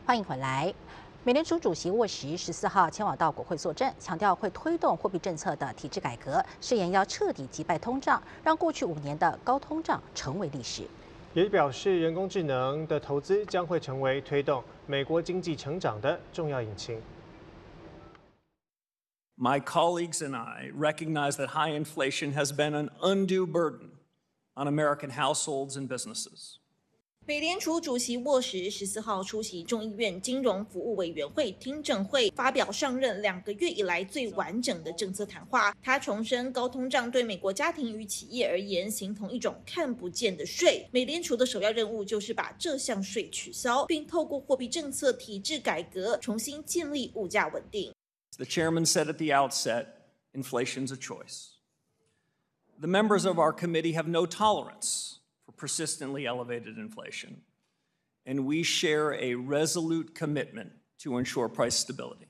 欢迎回来。美联储主席沃什14号前往到国会作证，强调会推动货币政策的体制改革，誓言要彻底击败通胀，让过去5年的高通胀成为历史。 也表示，人工智能的投资将会成为推动美国经济成长的重要引擎。 My colleagues and I recognize that high inflation has been an undue burden on American households and businesses. 美联储主席沃什14号出席众议院金融服务委员会听证会，发表上任2个月以来最完整的政策谈话。他重申，高通胀对美国家庭与企业而言形同一种看不见的税。美联储的首要任务就是把这项税取消，并透过货币政策体制改革，重新建立物价稳定。 The chairman said at the outset, inflation's a choice. The members of our committee have no tolerance for persistently elevated inflation, and we share a resolute commitment to ensure price stability.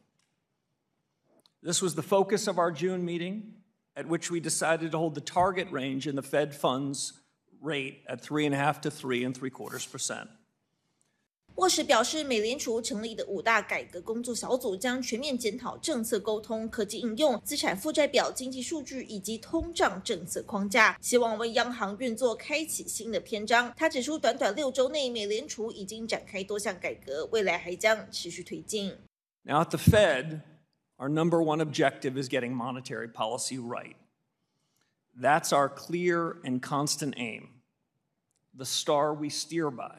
This was the focus of our June meeting, at which we decided to hold the target range in the Fed funds rate at 3.5% to 3.75%. 沃什表示，美联储成立的5大改革工作小组将全面检讨政策沟通、科技应用、资产负债表、经济数据以及通胀政策框架，希望为央行运作开启新的篇章。他指出，短短6周内，美联储已经展开多项改革，未来还将持续推进。 Now at the Fed, our number one objective is getting monetary policy right. That's our clear and constant aim, the star we steer by.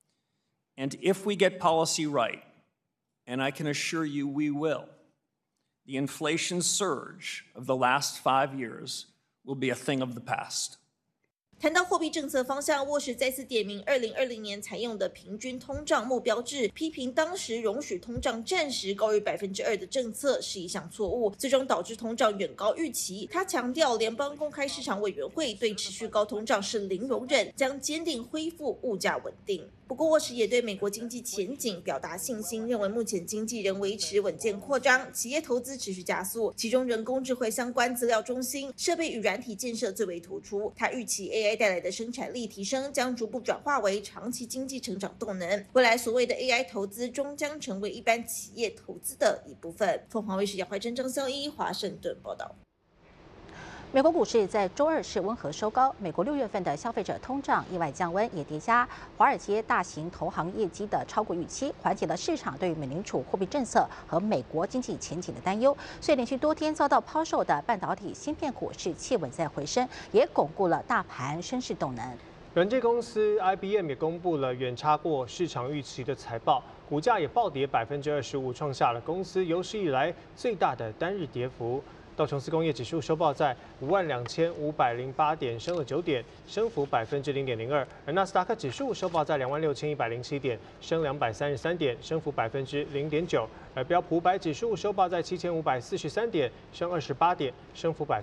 And if we get policy right, and I can assure you we will, the inflation surge of the last 5 years will be a thing of the past. 谈到货币政策方向，沃什再次点名2020年采用的平均通胀目标制，批评当时容许通胀暂时高于2%的政策是一项错误，最终导致通胀远高预期。他强调，联邦公开市场委员会对持续高通胀是零容忍，将坚定恢复物价稳定。不过，沃什也对美国经济前景表达信心，认为目前经济仍维持稳健扩张，企业投资持续加速，其中人工智慧相关资料中心、设备与软体建设最为突出。他预期 AI 带来的生产力提升将逐步转化为长期经济成长动能，未来所谓的 AI 投资终将成为一般企业投资的一部分。凤凰卫视杨怀珍、张孝一华盛顿报道。 美国股市在周二是温和收高，美国6月份的消费者通胀意外降温，也叠加华尔街大型投行业绩的超过预期，缓解了市场对于美联储货币政策和美国经济前景的担忧。所以连续多天遭到抛售的半导体芯片股市企稳在回升，也巩固了大盘升势动能。 软件公司 IBM 也公布了远超过市场预期的财报，股价也暴跌25%，创下了公司有史以来最大的单日跌幅。道琼斯工业指数收报在52508点，升了9点，升幅0.02%。而纳斯达克指数收报在26107点，升233点，升幅0.9%。而标普500指数收报在7543点，升28点，升幅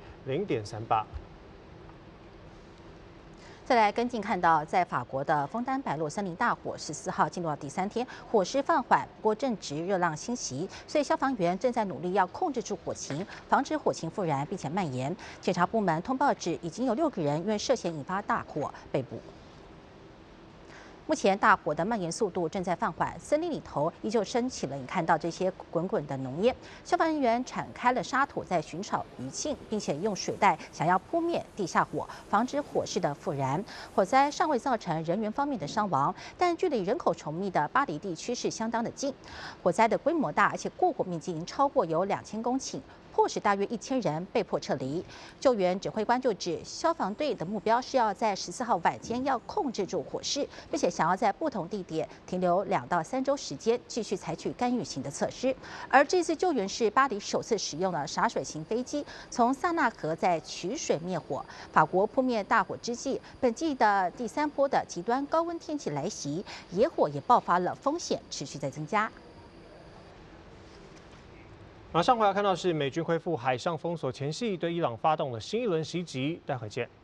0.38%。 再来跟进看到，在法国的枫丹白露森林大火14号进入到第3天，火势放缓，不过正值热浪侵袭，所以消防员正在努力要控制住火情，防止火情复燃并且蔓延。检察部门通报指，已经有6个人因为涉嫌引发大火被捕。目前大火的蔓延速度正在放缓，森林里头依旧升起了你看到这些滚滚的浓烟。消防人员铲开了沙土，在寻找余烬，并且用水袋想要扑灭地下火，防止火势的复燃。火灾尚未造成人员方面的伤亡，但距离人口稠密的巴黎地区是相当的近。火灾的规模大，而且过火面积已经超过有2000公顷。迫使大约1000人被迫撤离。救援指挥官就指，消防队的目标是要在14号晚间要控制住火势，并且想要在不同地点停留2到3周时间，继续采取干预型的措施。而这次救援是巴黎首次使用了洒水型飞机从萨纳河在取水灭火。法国扑灭大火之际，本季的第3波的极端高温天气来袭，野火也爆发了，风险持续在增加。 马上回来看到是美军恢复海上封锁前夕，对伊朗发动了新一轮袭击。待会见。